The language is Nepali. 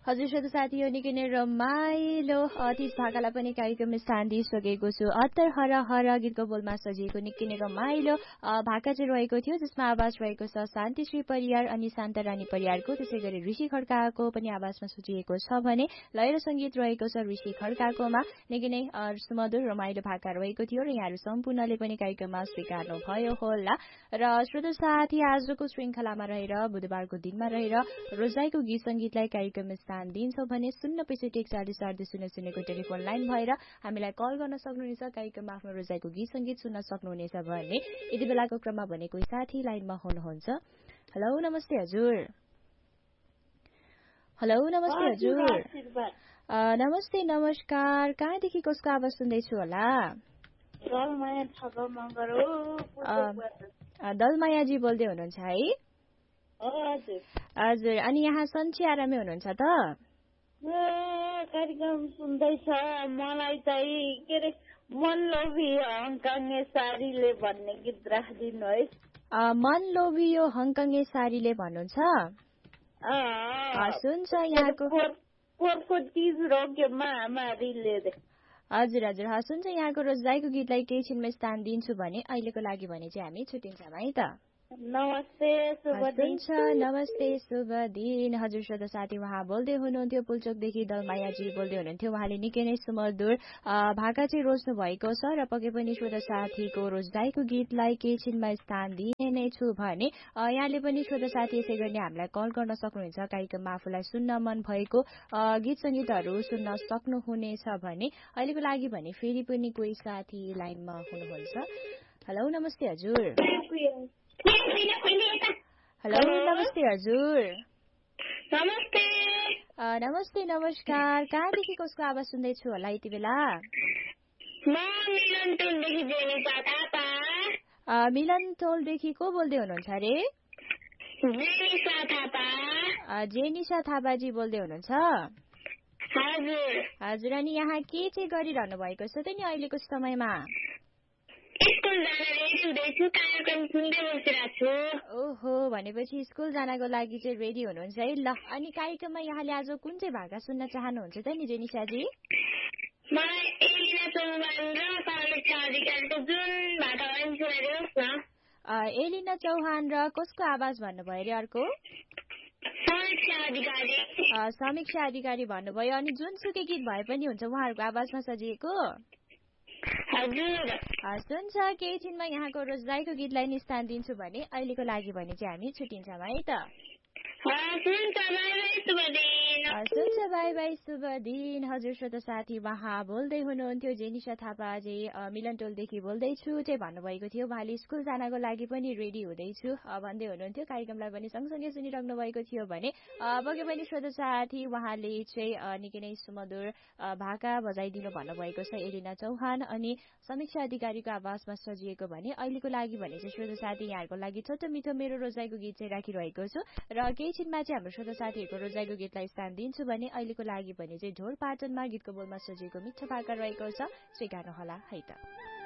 हजुर श्रोता साथी निकै नै रमाइलो अतिश भाकालाई पनि कार्यक्रममा स्थान दिइसकेको छु। अत्तर हर हर गीतको बोलमा सजिएको निकै नै रमाइलो भाका चाहिँ रहेको थियो, जसमा आवाज रहेको छ शान्तिश्री परियार अनि शान्तारानी परियारको। त्यसै गरी ऋषि खड्काको पनि आवाजमा सजिएको छ भने लय र सङ्गीत रहेको छ ऋषि खड्काकोमा। निकै नै सुमधुर रमाइलो भाका रहेको थियो र यहाँहरू सम्पूर्णले पनि कार्यक्रममा स्वीकार्नु भयो होला। र श्रोता साथी आजको श्रृङ्खलामा रहेर बुधबारको दिनमा रहेर रोजाइको गीत सङ्गीतलाई कार्यक्रममा स्थान दिन्छौँ भने 065408000 टेलिफोन लाइन भएर हामीलाई कल गर्न सक्नुहुनेछ। कार्यक्रममा आफ्नो रोजाइको गीत सङ्गीत सुन्न सक्नुहुनेछ भने यति बेलाको क्रममा भने कोही साथी लाइनमा हुनुहुन्छ। हेलो नमस्ते हजुर। हेलो नमस्ते हजुर। नमस्ते नमस्कार। कहाँदेखि कसको आवाज सुन्दैछु होला? दलमायाजी बोल्दै हुनुहुन्छ है? हजुर। अनि यहाँ सन्ची आरामै हुनुहुन्छ त? कार्यक्रम सुन्दैछ। मलाई चाहिँ के अरे मन लोभियो हङकङे सारीले भन्ने गीत राखिदिनु है। मन लोभियो हङकङे सारीले भन्नुहुन्छ? सुन्छ यहाँको पोहोरको चिज रोक्यो महामारीले। हजुर हजुर सुन्छ यहाँको रोजाइको गीतलाई केही छिनमा स्थान दिन्छु भने अहिलेको लागि भने चाहिँ हामी छुट्टिन्छौँ है त। नमस्ते शुभ दिन। नमस्ते शुभ दिन। हजुर श्रोता साथी उहाँ बोल्दै हुनुहुन्थ्यो पुल्चोकदेखि दलमायाजी बोल्दै हुनुहुन्थ्यो। उहाँले निकै नै सुमधुर भाका चाहिँ रोज्नु भएको छ र पक्कै पनि श्रोता साथीको रोजदाईको गीतलाई केही छिनमा स्थान दिने नै छु भने यहाँले पनि श्रोता साथी यसै गरी हामीलाई कल गर्न सक्नुहुन्छ। कार्यक्रममा आफूलाई सुन्न मन भएको गीत सङ्गीतहरू सुन्न सक्नुहुनेछ भने अहिलेको लागि भने फेरि पनि कोही साथी लाइनमा हुनुहुन्छ। हेलो नमस्ते हजुर। हेलो नमस्ते हजुर। नमस्ते नमस्ते नमस्कार। कहाँदेखि कसको आवाज सुन्दैछु होला यति बेला? मिलन टोलदेखि को बोल्दै हुनुहुन्छ अरे? जेनिसा थापाजी बोल्दै हुनुहुन्छ? हजुर। अनि यहाँ के चाहिँ गरिरहनु भएको छ त नि अहिलेको समयमा? ओहो, भनेपछि स्कुल जानको लागि चाहिँ रेडी हुनुहुन्छ है। ल अनि कार्यक्रममा यहाँले आज कुन चाहिँ भाका सुन्न चाहनुहुन्छ त नि जेनिसाजी? एलिना चौहान र कसको आवाज भन्नुभयो अरे अर्को? समीक्षा अधिकारी भन्नुभयो। अनि जुनसुकै गीत भए पनि हुन्छ उहाँहरूको आवाजमा सजिएको? सुन्छ केही छिनमा यहाँको रोजदाईको गीतलाई नि स्थान दिन्छु भने अहिलेको लागि भने चाहिँ हामी छुट्टिन्छौँ है त। सुन्छ बाई बाई शुभ दिन। हजुर श्रोता साथी उहाँ बोल्दै हुनुहुन्थ्यो जेनिसा थापाजी मिलन टोलदेखि बोल्दैछु चाहिँ भन्नुभएको थियो। उहाँले स्कुल जानको लागि पनि रेडी हुँदैछु भन्दै हुनुहुन्थ्यो। कार्यक्रमलाई पनि सँगसँगै सुनिराख्नु भएको थियो भने पक्कै पनि श्रोता साथी उहाँले चाहिँ निकै नै सुमधुर भाका बजाइदिनु भन्नुभएको छ एलिना चौहान अनि समीक्षा अधिकारीको आवाजमा सजिएको भने अहिलेको लागि भने चाहिँ श्रोता साथी यहाँहरूको लागि छोटो मिठो मेरो रोजाइको गीत चाहिँ राखिरहेको छु र केही छिनमा चाहिँ हाम्रो श्रोता साथीहरूको रोजाइको गीतलाई स्थान दिन्छु भने अहिलेको लागि भने चाहिँ ढोल पाटनमा गीतको बोलमा सजिएको मिठो भाका रहेको छ, स्वीकार्नु होला है त।